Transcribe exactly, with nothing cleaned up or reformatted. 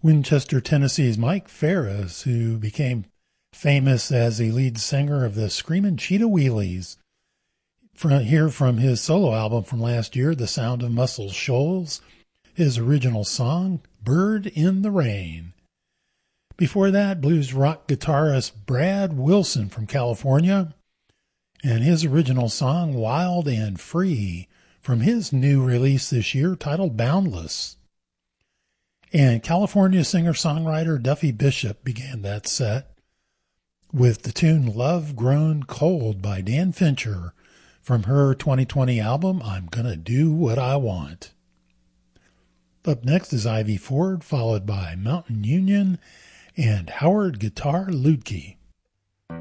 Winchester, Tennessee's Mike Ferris, who became famous as the lead singer of the Screamin' Cheetah Wheelies. From, here from his solo album from last year, The Sound of Muscle Shoals, his original song, Bird in the Rain. Before that, blues rock guitarist Brad Wilson from California, and his original song, Wild and Free, from his new release this year titled Boundless. And California singer-songwriter Duffy Bishop began that set with the tune Love Grown Cold by Dan Fincher from her twenty twenty album, I'm Gonna Do What I Want. Up next is Ivy Ford, followed by Mountain Union and Howard Guitar Ludke.